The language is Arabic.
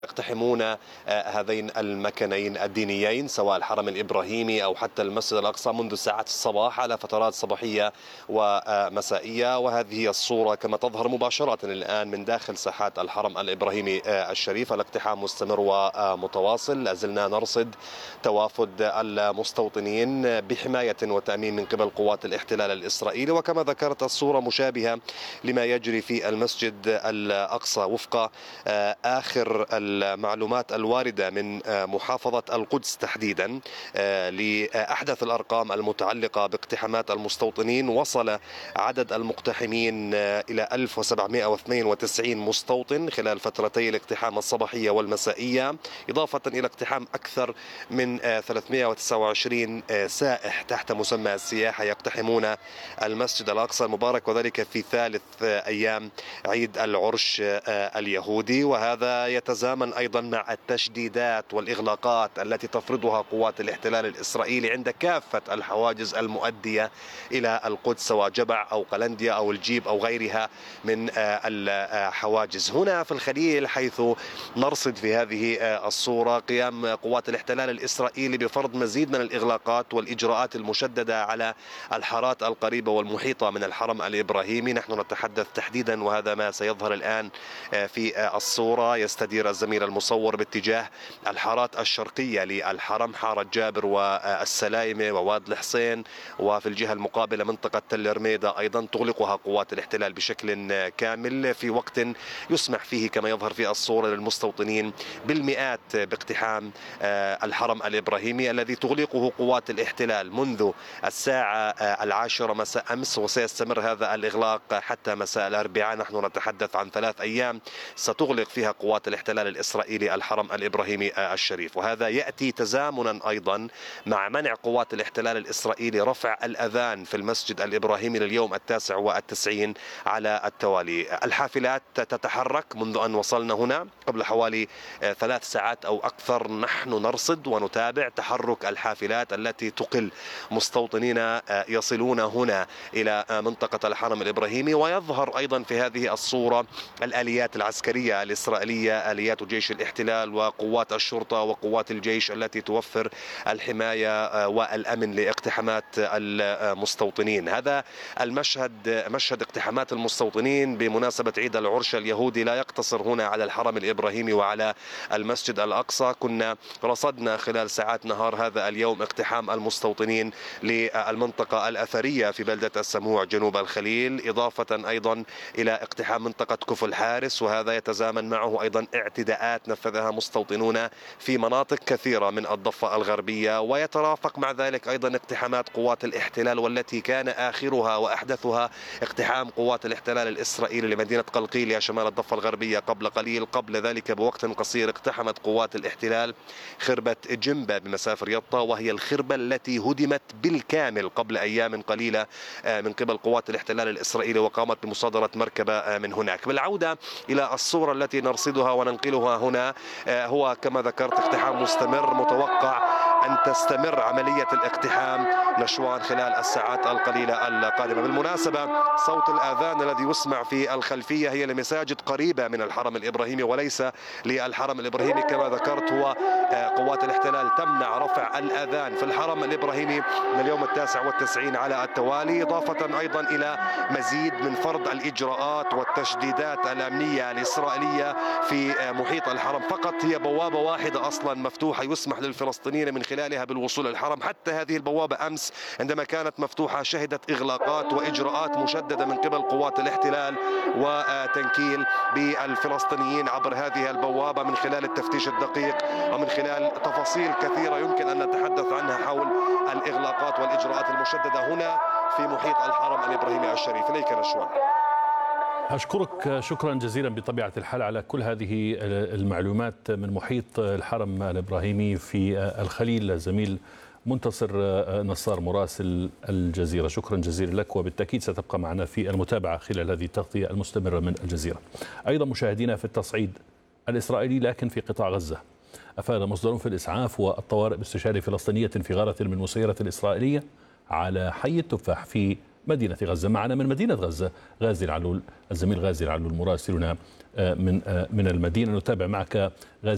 يقتحمون هذين المكانين الدينيين سواء الحرم الإبراهيمي أو حتى المسجد الأقصى منذ ساعات الصباح على فترات صباحية ومسائية. وهذه هي الصورة كما تظهر مباشرة الآن من داخل ساحات الحرم الإبراهيمي الشريف. الاقتحام مستمر ومتواصل، لازلنا نرصد توافد المستوطنين بحماية وتأمين من قبل قوات الاحتلال الإسرائيلي. وكما ذكرت الصورة مشابهة لما يجري في المسجد الأقصى وفق آخر المعلومات الواردة من محافظة القدس تحديدا لأحدث الأرقام المتعلقة باقتحامات المستوطنين. وصل عدد المقتحمين إلى 1792 مستوطن خلال فترتي الاقتحام الصباحية والمسائية، إضافة إلى اقتحام أكثر من 329 سائح تحت مسمى السياحة يقتحمون المسجد الأقصى المبارك، وذلك في ثالث أيام عيد العرش اليهودي. وهذا يتزامن أيضا مع التشديدات والإغلاقات التي تفرضها قوات الاحتلال الإسرائيلي عند كافة الحواجز المؤدية إلى القدس سواء جبع أو قلنديا أو الجيب أو غيرها من الحواجز. هنا في الخليل حيث نرصد في هذه الصورة قيام قوات الاحتلال الإسرائيلي بفرض مزيد من الإغلاقات والإجراءات المشددة على الحارات القريبة والمحيطة من الحرم الإبراهيمي. نحن نتحدث تحديدا وهذا ما سيظهر الآن في الصورة. يستدير الزميل المصور باتجاه الحارات الشرقية للحرم، حارة جابر والسلايمة وواد الحصين، وفي الجهة المقابلة منطقة تل رميدة أيضا تغلقها قوات الاحتلال بشكل كامل في وقت يسمح فيه كما يظهر في الصورة للمستوطنين بالمئات باقتحام الحرم الإبراهيمي الذي تغلقه قوات الاحتلال منذ الساعة 10 مساء أمس، وسيستمر هذا الإغلاق حتى مساء الأربعاء. نحن نتحدث عن 3 أيام ستغلق فيها قوات الاحتلال الإسرائيلي الحرم الإبراهيمي الشريف. وهذا يأتي تزامنا أيضا مع منع قوات الاحتلال الإسرائيلي رفع الأذان في المسجد الإبراهيمي لليوم 99 على التوالي. الحافلات تتحرك منذ أن وصلنا هنا قبل حوالي 3 ساعات أو أكثر. نحن نرصد ونتابع تحرك الحافلات التي تقل مستوطنين يصلون هنا إلى منطقة الحرم الإبراهيمي. ويظهر أيضا في هذه الصورة الآليات العسكرية الإسرائيلية، آليات جيش الاحتلال وقوات الشرطة وقوات الجيش التي توفر الحماية والأمن لاقتحامات المستوطنين. هذا المشهد، مشهد اقتحامات المستوطنين بمناسبة عيد العرش اليهودي، لا يقتصر هنا على الحرم الإبراهيمي وعلى المسجد الأقصى. كنا رصدنا خلال ساعات نهار هذا اليوم اقتحام المستوطنين للمنطقة الأثرية في بلدة السموع جنوب الخليل، إضافة أيضا إلى اقتحام منطقة كفر حارس، وهذا يتزامن معه أيضا اعتداءات نفذها مستوطنون في مناطق كثيرة من الضفة الغربية. ويترافق مع ذلك أيضا اقتحامات قوات الاحتلال، والتي كان آخرها وأحدثها اقتحام قوات الاحتلال الإسرائيلي لمدينة قلقيلية شمال الضفة الغربية قبل قليل. قبل ذلك بوقت قصير اقتحمت قوات الاحتلال خربة جنبة بمسافة ريطة، وهي الخربة التي هدمت بالكامل قبل أيام قليلة من قبل قوات الاحتلال الإسرائيلي، وقامت بمصادرة مركبة من هناك. بالعودة إلى الصورة التي نرصدها وننقلها هنا، هو كما ذكرت اقتحام مستمر، متوقع أن تستمر عملية الاقتحام نشوان خلال الساعات القليلة القادمة. بالمناسبة صوت الآذان الذي يسمع في الخلفية هي لمساجد قريبة من الحرم الإبراهيمي وليس للحرم الإبراهيمي. كما ذكرت هو قوات الاحتلال تمنع رفع الآذان في الحرم الإبراهيمي لليوم 99 على التوالي، إضافة أيضا إلى مزيد من فرض الإجراءات والتشديدات الأمنية الإسرائيلية في محيط الحرم. فقط هي بوابة واحدة أصلا مفتوحة يسمح للفلسطينيين من خلالها بالوصول للحرم. حتى هذه البوابة أمس عندما كانت مفتوحة شهدت إغلاقات وإجراءات مشددة من قبل قوات الاحتلال وتنكيل بالفلسطينيين عبر هذه البوابة من خلال التفتيش الدقيق ومن خلال تفاصيل كثيرة يمكن أن نتحدث عنها حول الإغلاقات والإجراءات المشددة هنا في محيط الحرم الإبراهيمي الشريف. إليك نشوان. أشكرك شكرا جزيلا بطبيعة الحال على كل هذه المعلومات من محيط الحرم الإبراهيمي في الخليل. زميل منتصر نصار مراسل الجزيرة، شكرا جزيلا لك، وبالتأكيد ستبقى معنا في المتابعة خلال هذه التغطية المستمرة من الجزيرة. أيضا مشاهدينا في التصعيد الإسرائيلي لكن في قطاع غزة، أفاد مصدر في الإسعاف والطوارئ باستشهاد فلسطينية في غارة من مسيرة الإسرائيلية على حي التفاح في مدينة غزة. معنا من مدينة غزة غازي العلول، الزميل غازي العلول مراسلنا من المدينة. نتابع معك غازي.